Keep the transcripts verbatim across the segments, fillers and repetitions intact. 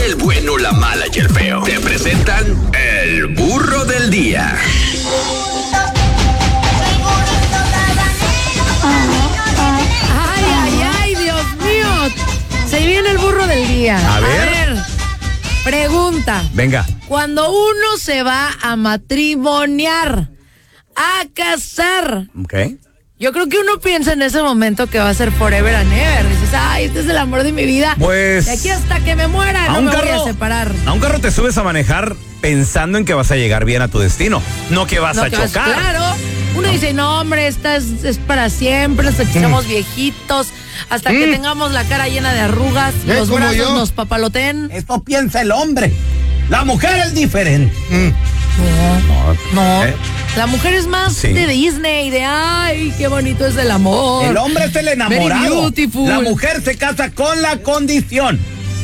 el bueno, la mala y el feo. Te presentan el burro del día. Ay, ay, ay, Dios mío. Se viene el burro del día. A ver. A ver, pregunta. Venga. Cuando uno se va a matrimoniar, a casar, Ok. yo creo que uno piensa en ese momento que va a ser forever and ever. Dices, ay, este es el amor de mi vida. Pues, de aquí hasta que me muera, a no un me voy carro- a separar. A un carro te subes a manejar pensando en que vas a llegar bien a tu destino, no que vas No, a que vas- chocar. claro. Uno dice, no, hombre, esta es, es para siempre, hasta que seamos viejitos, hasta que tengamos la cara llena de arrugas, ¿Eh? los Como brazos yo. nos papaloten. Esto piensa el hombre. La mujer es diferente. No, ¿Eh? la mujer es más Sí. de Disney, de ay, qué bonito es el amor. El hombre es el Very enamorado. beautiful. La mujer se casa con la condición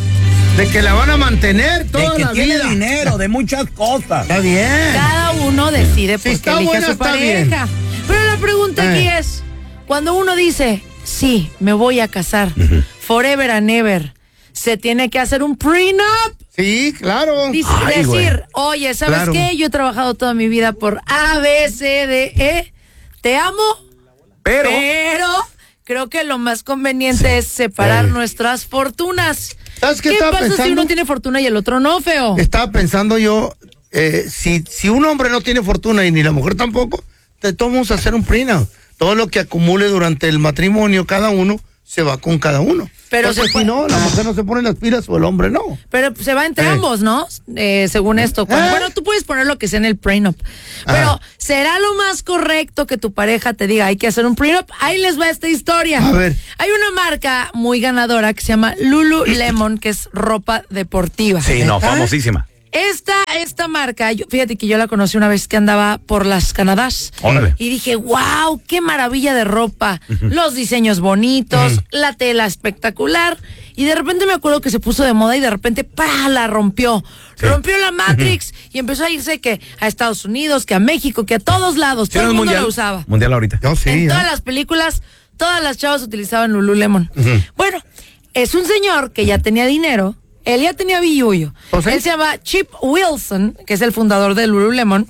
De que la van a mantener de toda que la tiene vida. dinero, de muchas cosas. Está bien. Cada uno decide por qué está elige buena, a su está pareja. Pero la pregunta aquí Eh. es, cuando uno dice, sí, me voy a casar, forever and ever, ¿se tiene que hacer un prenup? Sí, claro. Dice- Ay, güey. decir, oye, ¿sabes Claro. qué? Yo he trabajado toda mi vida por A, B, C, D, E. Te amo, Pero, pero creo que lo más conveniente es separar Sí. nuestras fortunas. ¿Sabes qué ¿Qué estaba pasa si pensando? uno tiene fortuna y el otro no, feo? Estaba pensando yo, eh, si, si un hombre no tiene fortuna y ni la mujer tampoco, te tomamos a hacer un prenup. Todo lo que acumule durante el matrimonio, cada uno se va con cada uno. Pero Porque se si puede- no, la mujer no se pone las pilas o el hombre no. Pero se va entre Eh. ambos, ¿no? Eh, según esto. Cuando- ¿Eh? Bueno, tú puedes poner lo que sea en el prenup. Pero, Ajá. ¿será lo más correcto que tu pareja te diga, hay que hacer un prenup? Ahí les va esta historia. A ver. Hay una marca muy ganadora que se llama Lululemon, que es ropa deportiva. sí, no, famosísima. Esta, esta marca, yo- fíjate que yo la conocí una vez que andaba por las Canadás. Órale. Y dije, wow, qué maravilla de ropa. Los diseños bonitos, la tela espectacular. Y de repente me acuerdo que se puso de moda y de repente, ¡pah!, la rompió. Rompió la Matrix y empezó a irse que a Estados Unidos, que a México, que a todos lados. Sí, Todo no el es mundo mundial. la usaba. Mundial ahorita. Yo sí. En ¿eh? todas las películas, todas las chavas utilizaban Lululemon. Bueno, es un señor que ya tenía dinero. Él ya tenía billuyo. ¿Oh, sí? Él se llama Chip Wilson, que es el fundador de Lululemon.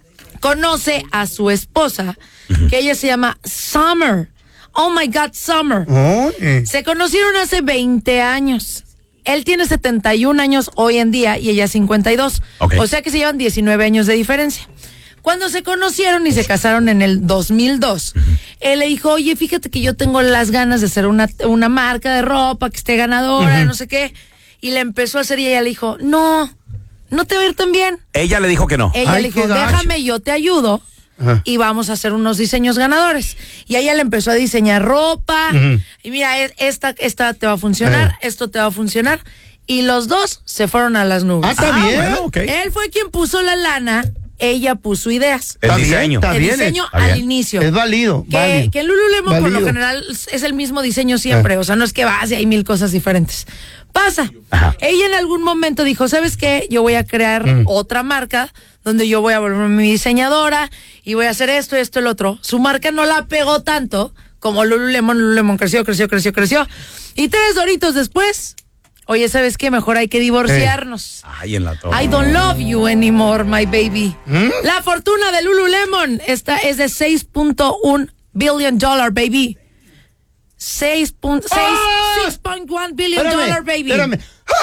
Conoce a su esposa, que ella se llama Summer. Oh my God, Summer. Oh, eh. Se conocieron hace veinte años. Él tiene setenta y un años hoy en día y ella cincuenta y dos. Ok. O sea que se llevan diecinueve años de diferencia. Cuando se conocieron y se casaron en el dos mil dos, él le dijo, oye, fíjate que yo tengo las ganas de hacer una, una marca de ropa que esté ganadora, no sé qué. Y le empezó a hacer y ella le dijo, no, no te va a ir tan bien. Ella le dijo que no. Ella Ay, le dijo, qué gacho. déjame, yo te ayudo Ajá. y vamos a hacer unos diseños ganadores. Y a ella le empezó a diseñar ropa. Y mira, e- esta, esta te va a funcionar, Eh. esto te va a funcionar. Y los dos se fueron a las nubes. Ah, está Ah, bien. bueno, ok. Él fue quien puso la lana, ella puso ideas. El Está bien, diseño. está El bien, diseño está al bien. inicio. Es válido. Que, válido. que en Lululemon por lo Válido. general es el mismo diseño siempre, o sea, no es que vas y hay mil cosas diferentes. Pasa. Ajá. Ella en algún momento dijo, ¿sabes qué? Yo voy a crear otra marca donde yo voy a volver mi diseñadora y voy a hacer esto, esto, el otro. Su marca no la pegó tanto como Lululemon. Lululemon creció, creció, creció, creció. Y tres doritos después, oye, ¿sabes qué? Mejor hay que divorciarnos. Ay, en la torre. I don't love you anymore, my baby. La fortuna de Lululemon esta es de seis punto uno billion dollar, baby. seis punto uno billion Espérame, dollar, baby. espérame.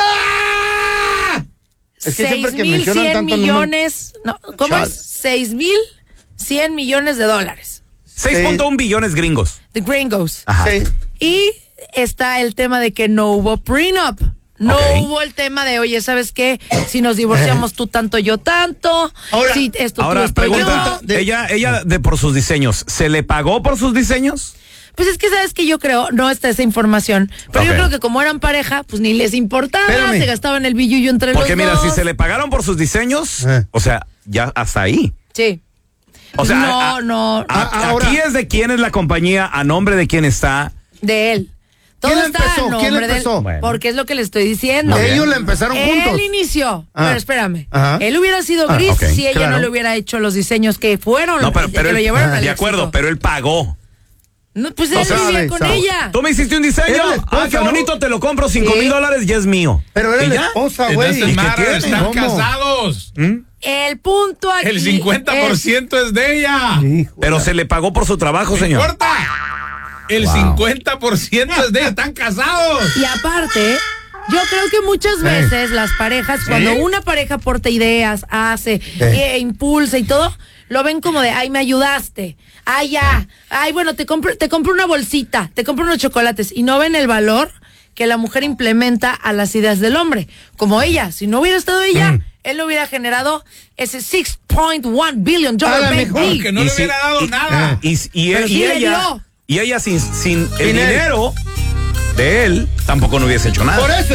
¡Ah! Es que siempre que seis mil mencionan cien tantos millones, no, ¿cómo Chale. es? seis mil cien millones de dólares. seis punto uno billones gringos. The gringos. Ajá. Sí. Y está el tema de que no hubo prenup. No Ok. hubo el tema de, oye, ¿sabes qué? Si nos divorciamos tú tanto, yo tanto. Ahora- si esto tú, Ahora, esto pregunta, yo. de- ella, ella de por sus diseños, ¿se le pagó por sus diseños? Pues es que sabes que yo creo, no está esa información, pero yo Ok. creo que como eran pareja, pues ni les importaba, Espérame. se gastaban el billullo entre Porque los mira, dos. si se le pagaron por sus diseños, Eh. o sea, ya hasta ahí. Sí. O sea, no, a- a- no, a- Ah, ahora- aquí es de quién es la compañía, a nombre de quién está. de él. Todo ¿Quién está empezó? a ¿Quién nombre de él, empezó? Bueno. porque es lo que le estoy diciendo. Muy bien. Ellos la empezaron juntos. Él inició, Ah. pero espérame. Ajá. Él hubiera sido Ah, gris ok, si ella claro. no le hubiera hecho los diseños que fueron, No, pero, que pero lo él- llevaron al de éxito. acuerdo, pero él pagó. No, pues él O sea, vivía sabe, con sabe. ella. Tú me hiciste un diseño. Era la esposa, Ah, qué ¿no? bonito, te lo compro, cinco Sí. mil dólares y es mío. Pero era ¿Y la ya? esposa, güey. Entonces, ¿Y qué Mara, tiene? están ¿Cómo? casados. El punto aquí El cincuenta por ciento es, de ella. Hijo, Pero se le pagó por su trabajo, ¿No señor. importa? El Wow. cincuenta por ciento es de ella. Están casados. Y aparte, yo creo que muchas veces las parejas, cuando una pareja aporta ideas, hace, eh, impulsa y todo, lo ven como de, ay, me ayudaste, ay, ya, ay, bueno, te compro, te compro una bolsita, te compro unos chocolates, y no ven el valor que la mujer implementa a las ideas del hombre. Como ella, si no hubiera estado ella, Mm. él no hubiera generado ese seis point one billion A dollar la baby. mejor Que no Y le si- hubiera dado y- nada. Y, y- Pero y sí le ella, dio. y ella sin, sin el Sin él. dinero de él, tampoco no hubiese hecho nada. Por eso.